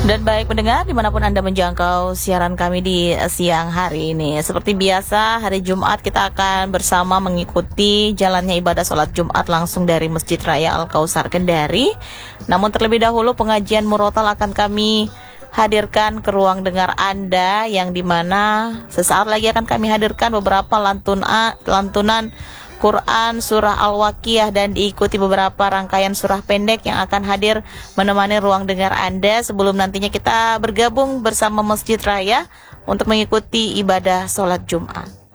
Dan baik pendengar, dimanapun Anda menjangkau siaran kami di siang hari ini. Seperti biasa, hari Jumat kita akan bersama mengikuti jalannya ibadah sholat Jumat langsung dari Masjid Raya Al-Kausar Kendari. Namun terlebih dahulu pengajian murotal akan kami hadirkan ke ruang dengar Anda, yang dimana sesaat lagi akan kami hadirkan beberapa lantunan Quran surah Al-Waqiah dan diikuti beberapa rangkaian surah pendek yang akan hadir menemani ruang dengar Anda sebelum nantinya kita bergabung bersama Masjid Raya untuk mengikuti ibadah sholat Jumat.